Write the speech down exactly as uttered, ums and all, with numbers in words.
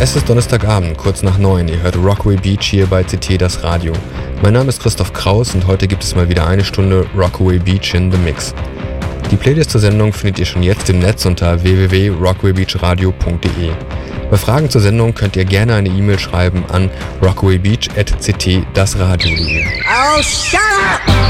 Es ist Donnerstagabend, kurz nach neun. Ihr hört Rockaway Beach hier bei C T das Radio. Mein Name ist Christoph Kraus und heute gibt es mal wieder eine Stunde Rockaway Beach in the Mix. Die Playlist zur Sendung findet ihr schon jetzt im Netz unter w w w punkt rockaway beach radio punkt d e. Bei Fragen zur Sendung könnt ihr gerne eine E-Mail schreiben an rockawaybeach at c t das radio punkt d e. Oh, shut up!